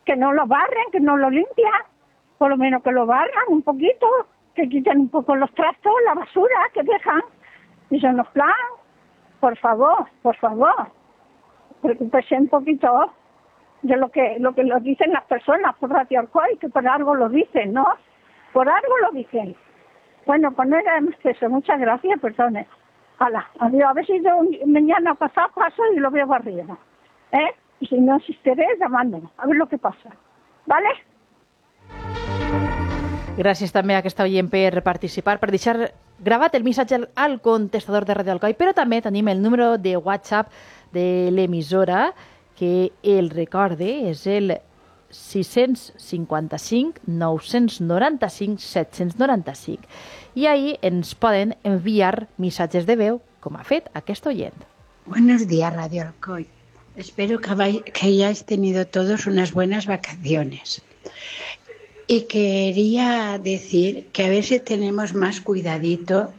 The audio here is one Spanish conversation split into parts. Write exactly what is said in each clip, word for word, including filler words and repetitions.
que no lo barren, que no lo limpian. Por lo menos que lo barran un poquito, que quiten un poco los trastos, la basura que dejan. Y son los plan, por favor, por favor, preocúpese un poquito de lo que lo que lo dicen las personas por Radio Alcoy, que por algo lo dicen, ¿no? Por algo lo dicen. Bueno, pues no era más que eso. Muchas gracias, perdone. Hala, adiós. A ver si yo mañana pasado paso y lo veo barrido. ¿Eh? Y si no insistiré, llamándome. A ver lo que pasa. ¿Vale? Gràcies també a aquesta oient per participar, per deixar gravat el missatge al contestador de Radio Alcoi, però també tenim el número de WhatsApp de l'emissora, que el recorde és el sis cinc cinc, nou nou cinc, set nou cinc. I ahí ens poden enviar missatges de veu, com ha fet aquest oient. Buenos días, Radio Alcoy. Espero que, vais, que hayáis tenido todos unas buenas vacaciones. Y quería decir que a ver si tenemos más cuidadito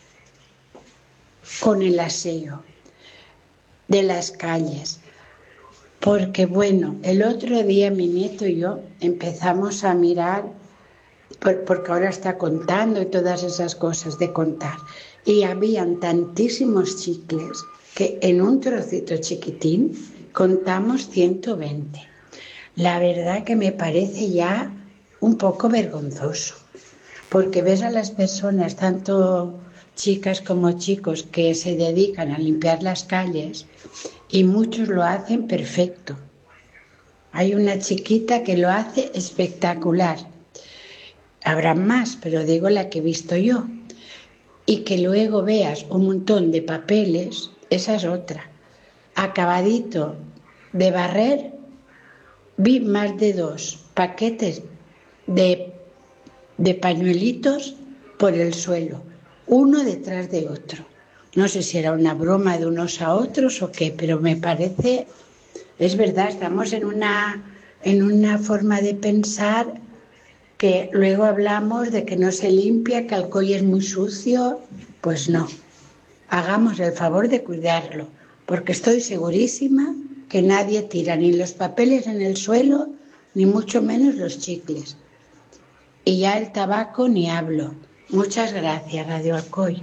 con el aseo de las calles. Porque bueno, el otro día mi nieto y yo empezamos a mirar, porque ahora está contando y todas esas cosas de contar. Y habían tantísimos chicles que en un trocito chiquitín contamos ciento veinte. La verdad que me parece ya un poco vergonzoso, porque ves a las personas, tanto chicas como chicos, que se dedican a limpiar las calles y muchos lo hacen perfecto. Hay una chiquita que lo hace espectacular. Habrá más, pero digo la que he visto yo. Y que luego veas un montón de papeles, esa es otra. Acabadito de barrer, vi más de dos paquetes De, de pañuelitos por el suelo, uno detrás de otro. No sé si era una broma de unos a otros o qué, pero me parece, es verdad, estamos en una, en una forma de pensar que luego hablamos de que no se limpia, que Alcoy es muy sucio. Pues no, hagamos el favor de cuidarlo, porque estoy segurísima que nadie tira ni los papeles en el suelo, ni mucho menos los chicles. Y ya el tabaco ni hablo. Muchas gracias, Radio Alcoy.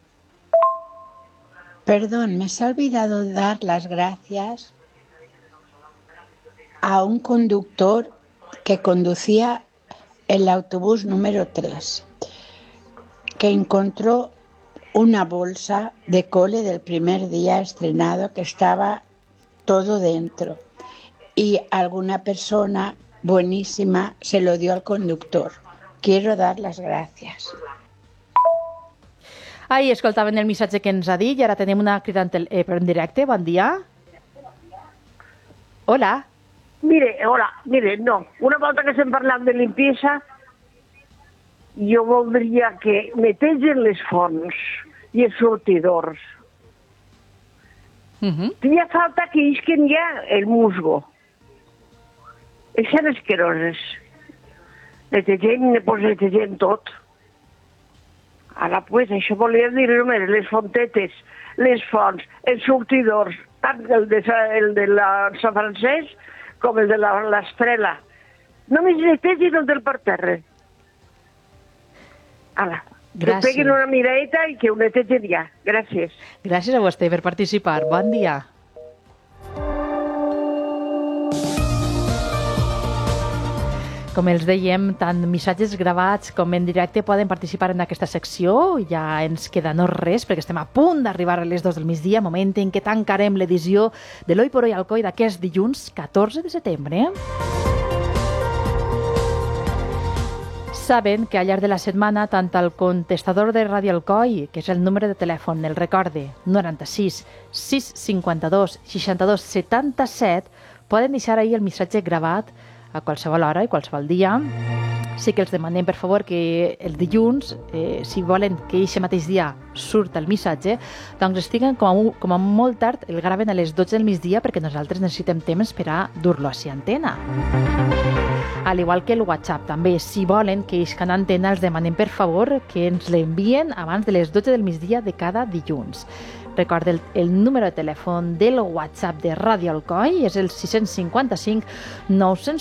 Perdón, me se ha olvidado dar las gracias a un conductor que conducía el autobús número tres, que encontró una bolsa de cole del primer día estrenado que estaba todo dentro. Y alguna persona buenísima se lo dio al conductor. Quiero dar las gracias. Ahí escoltaven el missatge que ens ha dit i ara tenim una crida en, tel- eh, en directe. Bon dia. Hola. Mire, hola, mire, no. Una volta que estem parlant de limpiesa, jo voldria que netegen les fonts i els sortidors. Uh-huh. Tenia falta que isquen ja el musgo. Eixen asqueroses. Netegem, pues netegem tot. Ara, pues, això volia dir només les fontetes, les fonts, els sortidors, tant el de, el de la Sant Francesc com el de l'Estrela. Només netegin el del parterre. Ara, que peguin una miradeta i que ho netegen ja. Gràcies. Gràcies a vostè per participar. Bon dia. Com els dèiem, tant missatges gravats com en directe poden participar en aquesta secció. Ja ens queda no res, perquè estem a punt d'arribar a les dos del migdia, moment en què tancarem l'edició de l'Hoy por Hoy Alcoy d'aquest dilluns catorze de setembre. Saben que al llarg de la setmana, tant el contestador de Radio Alcoy, que és el número de telèfon, el recorde, noranta-sis sis cinquanta-dos seixanta-dos setanta-set, poden deixar ahir el missatge gravat a qualsevol hora i qualsevol dia. Sí que els demanem, per favor, que el dilluns, eh, si volen que aquest mateix dia surt el missatge, doncs estiguen com a, com a molt tard, el graven a les dotze del migdia, perquè nosaltres necessitem temps per a dur-lo a si antena. Al igual que el WhatsApp, també, si volen que iscan antena, els demanem, per favor, que ens l'envien abans de les dotze del migdia de cada dilluns. Recorda, el, el número de telèfon del WhatsApp de Radio Alcoy és el sis cinc cinc nou